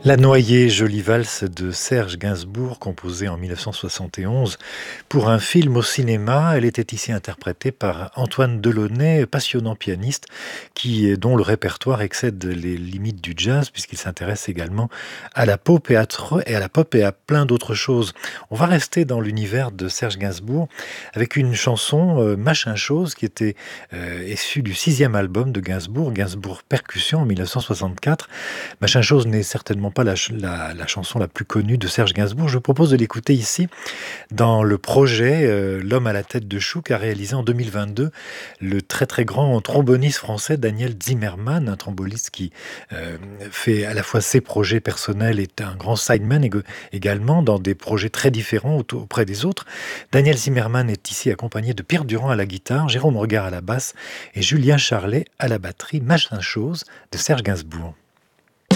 La Noyée, jolie valse de Serge Gainsbourg, composée en 1971 pour un film au cinéma. Elle était ici interprétée par Antoine Delaunay, passionnant pianiste dont le répertoire excède les limites du jazz puisqu'il s'intéresse également à la pop et à la pop et à plein d'autres choses. On va rester dans l'univers de Serge Gainsbourg avec une chanson Machin Chose qui était issue du 6e album de Gainsbourg, Gainsbourg Percussion en 1964. Machin chose n'est certainement pas la chanson la plus connue de Serge Gainsbourg. Je vous propose de l'écouter ici dans le projet L'homme à la tête de chou qu'a réalisé en 2022 le très très grand tromboniste français Daniel Zimmermann, un tromboniste qui fait à la fois ses projets personnels et un grand sideman également dans des projets très différents auprès des autres. Daniel Zimmermann est ici accompagné de Pierre Durand à la guitare, Jérôme Regard à la basse et Julien Charlet à la batterie. Machin chose de Serge Gainsbourg.